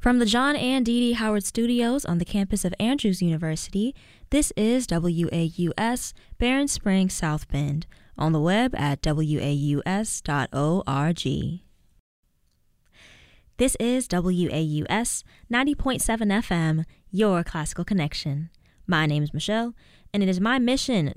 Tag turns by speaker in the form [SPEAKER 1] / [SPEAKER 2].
[SPEAKER 1] From the John and Dee Dee Howard Studios on the campus of Andrews University, this is WAUS, Barron Springs, South Bend, on the web at waus.org. This is WAUS 90.7 FM, your classical connection. My name is Michelle, and it is my mission